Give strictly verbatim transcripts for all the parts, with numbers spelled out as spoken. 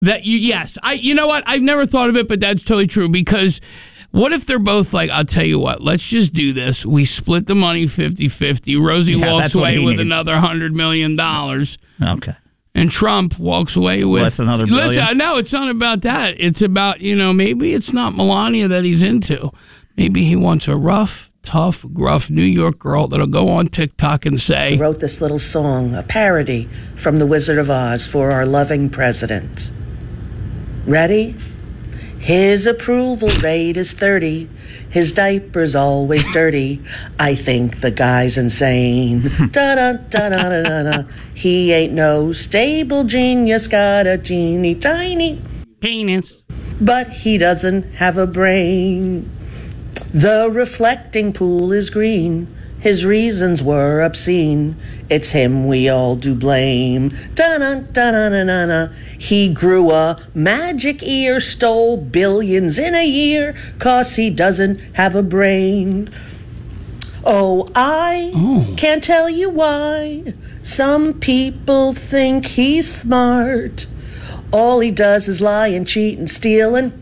That you, yes. I. You know what? I've never thought of it, but that's totally true because what if they're both like, I'll tell you what, let's just do this. We split the money fifty-fifty. Rosie Yeah, walks that's what away he with needs. another one hundred million dollars. Okay. And Trump walks away with, With another billion? Listen, no, it's not about that. It's about, you know, maybe it's not Melania that he's into. Maybe he wants a rough, tough, gruff New York girl that'll go on TikTok and say, I wrote this little song, a parody from The Wizard of Oz for our loving president. Ready? His approval rate is thirty. His diaper's always dirty. I think the guy's insane. Da da da da da da da. He ain't no stable genius, got a teeny tiny penis. But he doesn't have a brain. The reflecting pool is green. His reasons were obscene. It's him we all do blame. Da-na-da-na-na-na. He grew a magic ear, stole billions in a year, 'cause he doesn't have a brain. Oh, I Oh. can't tell you why. Some people think he's smart. All he does is lie and cheat and steal and...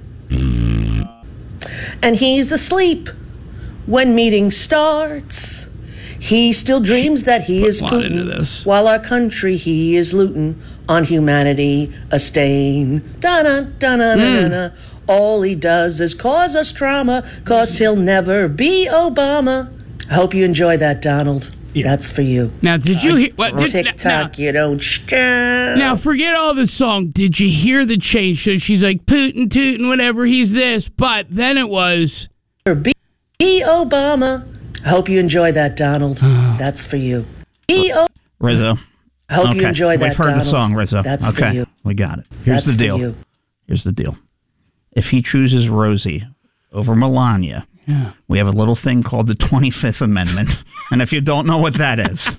And he's asleep when meeting starts. He still dreams that he Put is a lot into Putin, this. while our country he is looting, on humanity a stain. Da-na, da-na-na-na-na. All he does is cause us trauma, 'cause he'll never be Obama. I hope you enjoy that, Donald. That's for you. Now, did you hear? What, did, Tick-tock, now, you don't stop. now, forget all the song. Did you hear the change? So she's like, Putin, Tootin, whatever, he's this. But then it was... Be, be Obama. I hope you enjoy that, Donald. That's for you. Be o- Rizzo. I hope okay. you enjoy that, We've heard Donald. the song, Rizzo. That's okay. for you. We got it. Here's That's the deal. for you. Here's the deal. If he chooses Rosie over Melania, Yeah. we have a little thing called the twenty-fifth Amendment. And if you don't know what that is,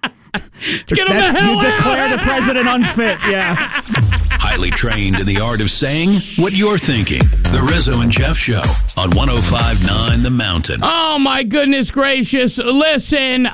Get him the that's- hell you out! declare the president unfit. Yeah. Highly trained in the art of saying what you're thinking. The Rizzo and Jeff Show on one oh five point nine The Mountain. Oh, my goodness gracious. Listen, uh,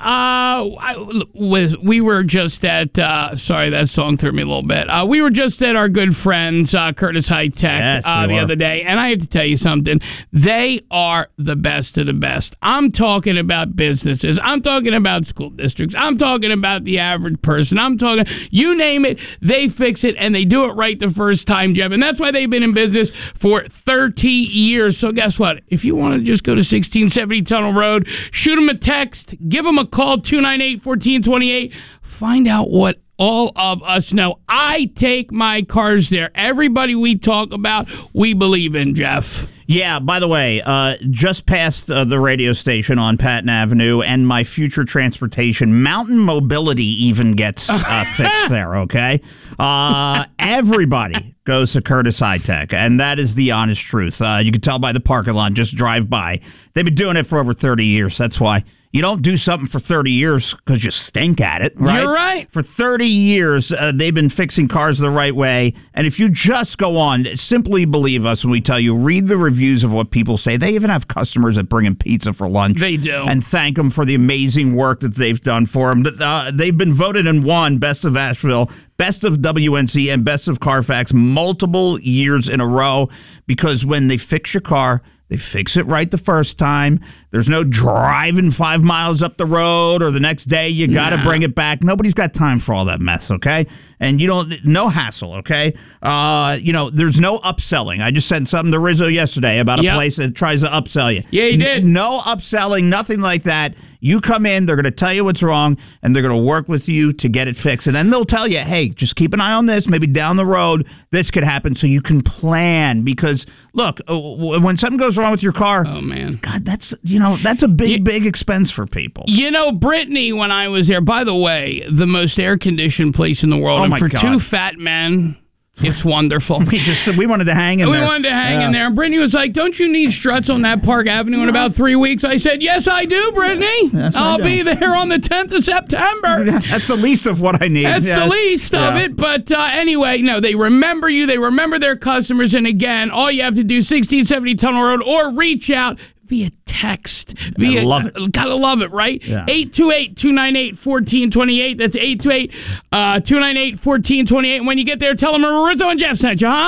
I, was, we were just at, uh, sorry, that song threw me a little bit. Uh, we were just at our good friends, uh, Curtis High Tech, Yes, uh, we the were. other day, and I have to tell you something. They are the best of the best. I'm talking about businesses. I'm talking about school districts. I'm talking about the average person. I'm talking, you name it, they fix it, and they do it right the first time, Jeff. And that's why they've been in business for thirty years. So guess what? If you want to just go to sixteen seventy Tunnel Road, shoot them a text, give them a call, two nine eight, one four two eight. Find out what all of us know. I take my cars there. Everybody we talk about, we believe in, Jeff. Yeah, by the way, uh, just past uh, the radio station on Patton Avenue and my future transportation, Mountain Mobility even gets uh, fixed there, okay? Uh, everybody goes to Curtis High Tech, and that is the honest truth. Uh, you can tell by the parking lot, just drive by. They've been doing it for over thirty years. That's why. You don't do something for thirty years because you stink at it, right? You're right. For thirty years, uh, they've been fixing cars the right way. And if you just go on, simply believe us when we tell you, read the reviews of what people say. They even have customers that bring in pizza for lunch. They do. And thank them for the amazing work that they've done for them. Uh, they've been voted and won Best of Asheville, Best of W N C, and Best of Carfax multiple years in a row because when they fix your car, they fix it right the first time. There's no driving five miles up the road or the next day you got to Nah. bring it back. Nobody's got time for all that mess, okay? And you don't, no hassle, okay? Uh, you know, there's no upselling. I just sent something to Rizzo yesterday about a Yep. place that tries to upsell you. Yeah, he did. N- no upselling, nothing like that. You come in, they're going to tell you what's wrong, and they're going to work with you to get it fixed. And then they'll tell you, hey, just keep an eye on this. Maybe down the road, this could happen so you can plan. Because, look, uh, w- when something goes wrong with your car, Oh, man. God, that's, you know, that's a big, You- big expense for people. You know, Brittany, when I was there, by the way, the most air-conditioned place in the world. Oh, and my for God. two fat men, it's wonderful. We just we wanted to hang in We there. wanted to hang Yeah. in there. And Brittany was like, don't you need struts on that Park Avenue in about three weeks? I said, yes, I do, Brittany. Yes, I I'll do. be there on the tenth of September. That's the least of what I need. That's Yeah. the least of Yeah. it. But uh, anyway, no, they remember you. They remember their customers. And again, all you have to do, sixteen seventy Tunnel Road, or reach out via text. Via, love it. uh, Gotta love it, right? Yeah. eight two eight, two nine eight, one four two eight. That's eight two eight, two nine eight, one four two eight. And when you get there, tell them Rizzo and Jeff sent you, huh?